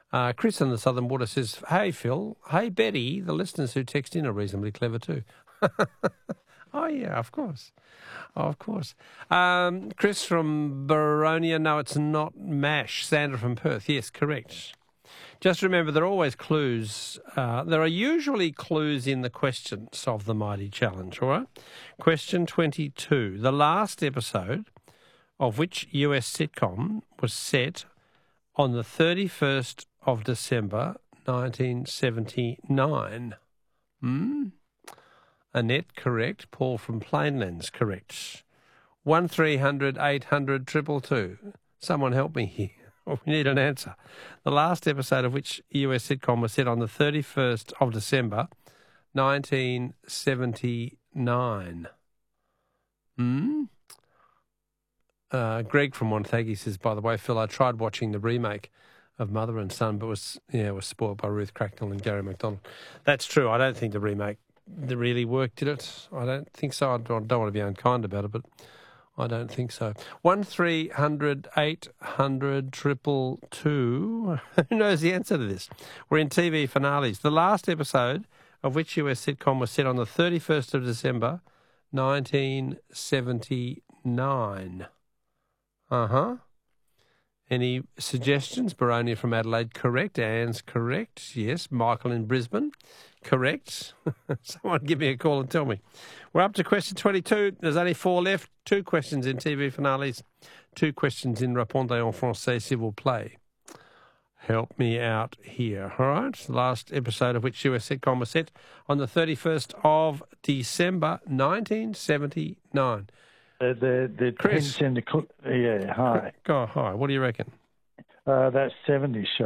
Chris in the Southern Water says, hey, Phil. Hey, Betty. The listeners who text in are reasonably clever too. Oh, yeah, of course. Of course. Chris from Baronia. No, it's not MASH. Sandra from Perth. Yes, correct. Just remember, there are always clues. There are usually clues in the questions of the Mighty Challenge, all right? Question 22. The last episode of which US sitcom was set on the 31st of December 1979? Annette, correct. Paul from Plainlands, correct. 1300 800 222. Someone help me here. We need an answer. The last episode of which US sitcom was set on the 31st of December 1979? Greg from Montague says, by the way, Phil, I tried watching the remake of Mother and Son, but was spoiled by Ruth Cracknell and Gary McDonald. That's true. I don't think the remake really worked, did it? I don't think so. I don't want to be unkind about it, but I don't think so. 1300 800 222. Who knows the answer to this? We're in TV finales. The last episode of which US sitcom was set on the 31st of December 1979? Any suggestions? Baronia from Adelaide, correct. Anne's correct. Yes. Michael in Brisbane, correct. Someone give me a call and tell me. We're up to question 22. There's only 4 left. 2 questions in TV finales. 2 questions in Répondez en français, s'il vous plaît. Help me out here, all right? The last episode of which US sitcom was set on the 31st of December 1979. The Chris. Hi. Go, hi. What do you reckon? That 70s show.